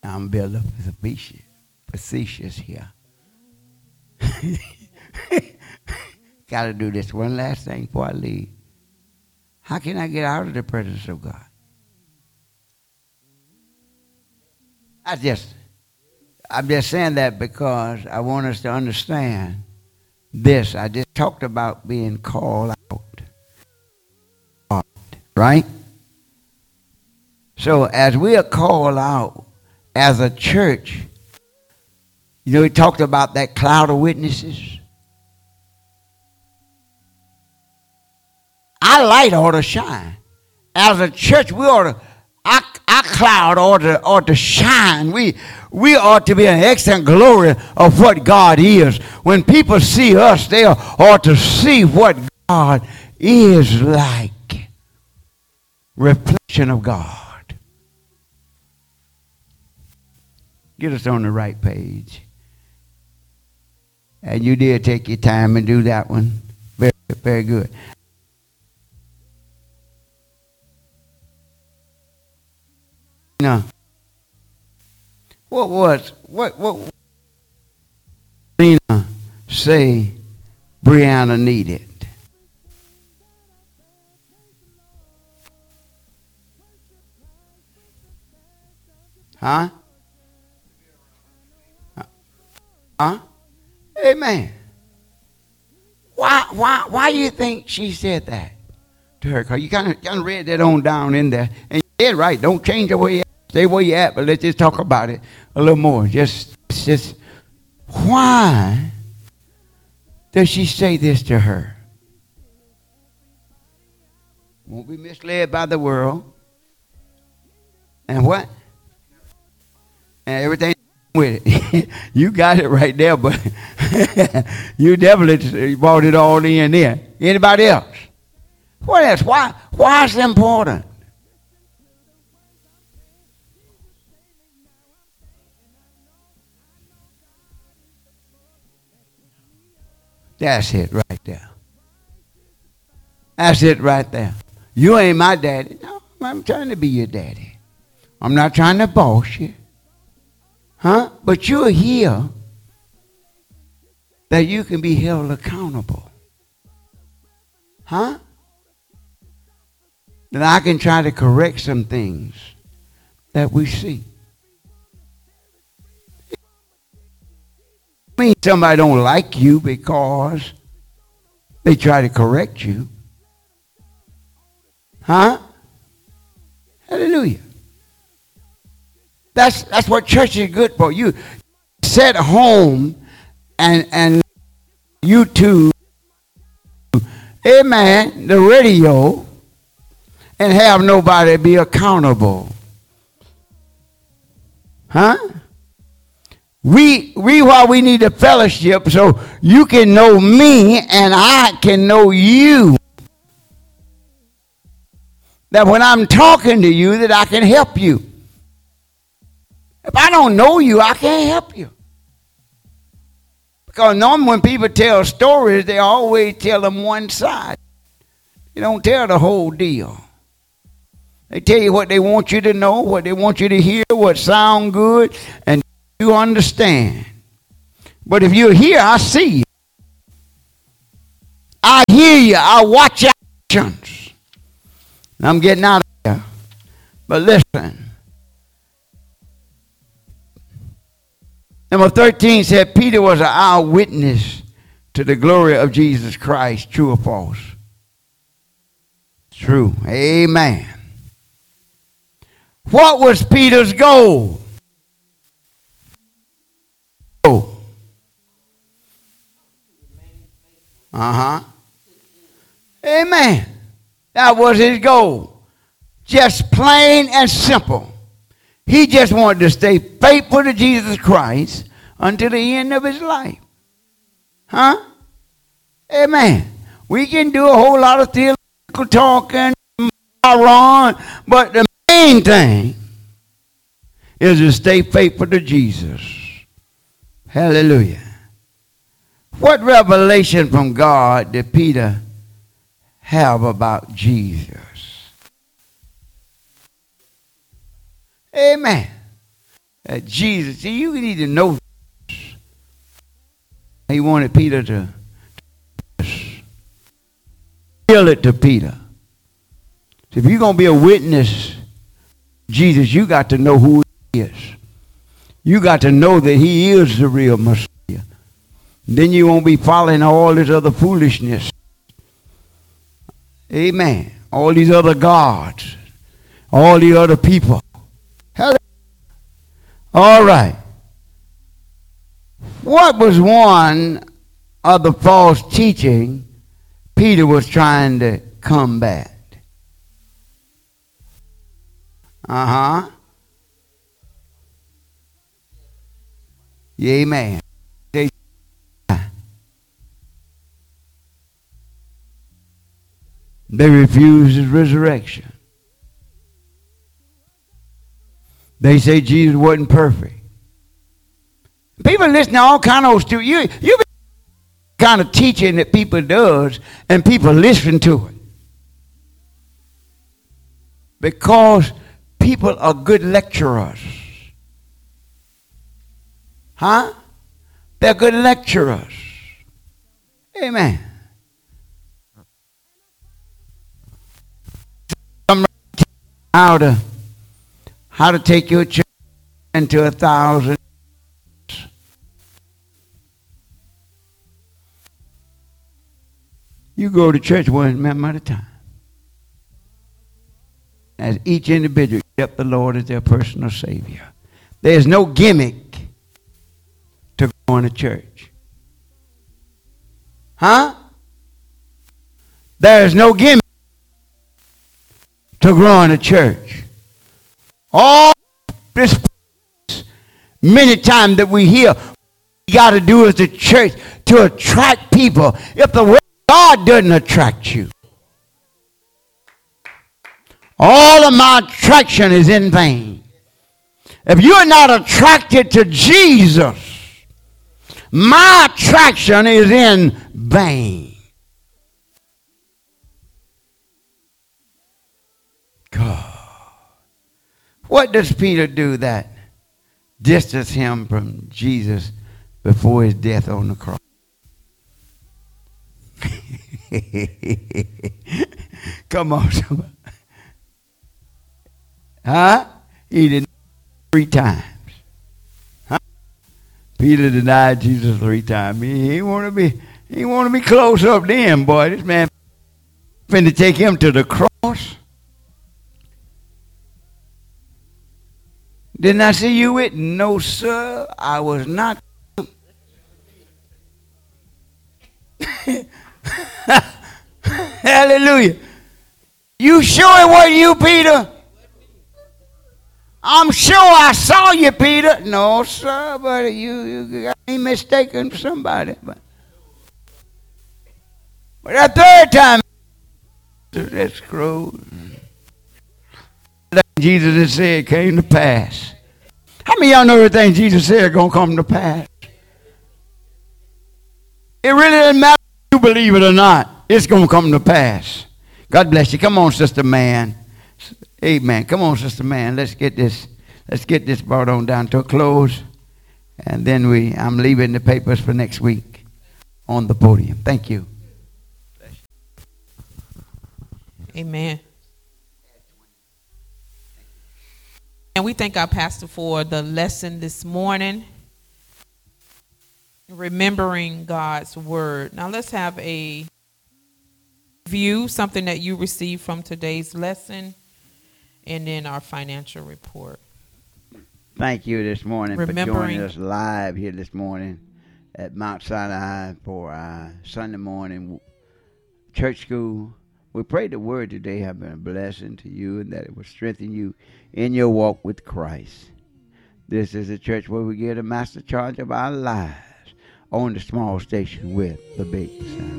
I'm being a little facetious here. Got to do this one last thing before I leave. How can I get out of the presence of God? I'm just saying that because I want us to understand this. I just talked about being called out, right? So as we are called out as a church, you know, we talked about that cloud of witnesses. Our light ought to shine. As a church, we ought to, our cloud ought to shine. We ought to be an excellent glory of what God is. When people see us, they ought to see what God is like. Reflection of God. Get us on the right page. And you did take your time and do that one. Very, very good. Now, what Lena say Brianna needed? Huh? Huh? Amen. Why do you think she said that to her? Because you kind of read that on down in there. And you did right. Don't change the way you at. Stay where you at, but let's just talk about it a little more. Just why does she say this to her? Won't be misled by the world. And what? And everything with it. You got it right there, but you definitely brought it all in there. Anybody else? What else? Why is it important? That's it right there. That's it right there. You ain't my daddy. No, I'm trying to be your daddy. I'm not trying to boss you. Huh? But you're here that you can be held accountable. Huh? That I can try to correct some things that we see. I mean, somebody don't like you because they try to correct you. Huh? Hallelujah. That's what church is good for. You sit home and YouTube, amen, the radio, and have nobody be accountable. Huh? We why we need a fellowship so you can know me and I can know you. That when I'm talking to you, that I can help you. If I don't know you, I can't help you. Because normally when people tell stories, they always tell them one side. They don't tell the whole deal. They tell you what they want you to know, what they want you to hear, what sound good, and you understand. But if you're here, I see you. I hear you. I watch your actions. And I'm getting out of here. But listen. Number 13 said Peter was an eyewitness to the glory of Jesus Christ. True or false? True. Amen. What was Peter's goal? Amen. That was his goal. Just plain and simple. He just wanted to stay faithful to Jesus Christ until the end of his life. Huh? Amen. We can do a whole lot of theological talking, but the main thing is to stay faithful to Jesus. Hallelujah. What revelation from God did Peter have about Jesus? Amen. Jesus, see, you need to know. He wanted Peter to tell it to Peter. So if you're going to be a witness, Jesus, you got to know who he is. You got to know that he is the real Messiah. Then you won't be following all this other foolishness. Amen. All these other gods. All the other people. All right. What was one of the false teaching Peter was trying to combat? Amen. They refused his resurrection. They say Jesus wasn't perfect. People listen to all kind of stupid. You kind of teaching that people does, and people listen to it because people are good lecturers. Huh? They're good lecturers. Amen. How to take your church into 1,000. You go to church one member at a time. As each individual accept the Lord as their personal Savior. There's no gimmick to going to church. Huh? There's no gimmick to growing a church. All this many times that we hear, we got to do as the church to attract people. If the word of God doesn't attract you, all of my attraction is in vain. If you're not attracted to Jesus, my attraction is in vain. God. What does Peter do that distanced him from Jesus before his death on the cross? Come on, somebody. Huh? He denied 3 times. Huh? Peter denied Jesus 3 times. He want to be close up to him, boy. This man finna take him to the cross. Didn't I see you with? No, sir, I was not. Hallelujah. You sure it wasn't you, Peter? I'm sure I saw you, Peter. No, sir, but you ain't mistaken for somebody. But that 3rd time, that scroll. Jesus had said came to pass. How many of y'all know everything Jesus said is going to come to pass? It really doesn't matter if you believe it or not. It's going to come to pass. God bless you. Come on, Sister Man. Amen. Come on, Sister Man. Let's get this brought on down to a close. And then I'm leaving the papers for next week on the podium. Thank you. Amen. And we thank our pastor for the lesson this morning, remembering God's word. Now let's have a view, something that you received from today's lesson, and then our financial report. Thank you this morning for joining us live here this morning at Mount Sinai for our Sunday morning church school. We pray the word today have been a blessing to you and that it will strengthen you in your walk with Christ. This is a church where we give the master charge of our lives on the small station with the big sound.